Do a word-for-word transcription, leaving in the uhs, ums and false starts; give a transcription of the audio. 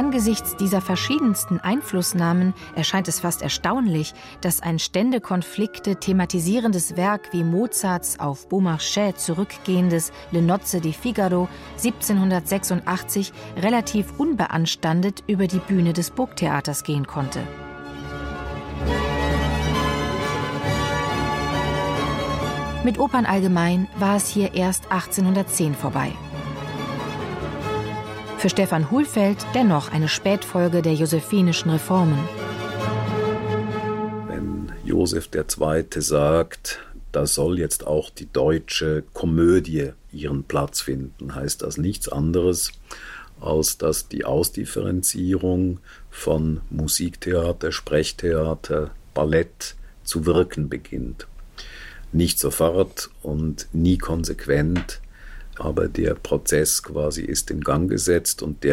Angesichts dieser verschiedensten Einflussnahmen erscheint es fast erstaunlich, dass ein Ständekonflikte thematisierendes Werk wie Mozarts auf Beaumarchais zurückgehendes Le Nozze di Figaro siebzehnhundertsechsundachtzig relativ unbeanstandet über die Bühne des Burgtheaters gehen konnte. Mit Opern allgemein war es hier erst achtzehnhundertzehn vorbei. Für Stefan Hulfeld dennoch eine Spätfolge der josephinischen Reformen. Wenn Joseph der Zweite sagt, da soll jetzt auch die deutsche Komödie ihren Platz finden, heißt das nichts anderes, als dass die Ausdifferenzierung von Musiktheater, Sprechtheater, Ballett zu wirken beginnt. Nicht sofort und nie konsequent, aber der Prozess quasi ist in Gang gesetzt und der